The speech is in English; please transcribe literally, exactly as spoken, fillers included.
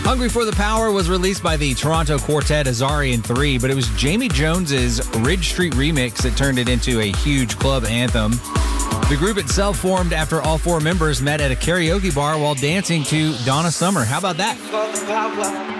Hungry for the Power was released by the Toronto quartet Azarian three, but it was Jamie Jones's Ridge Street remix that turned it into a huge club anthem. The group itself formed after all four members met at a karaoke bar while dancing to Donna Summer. How about that?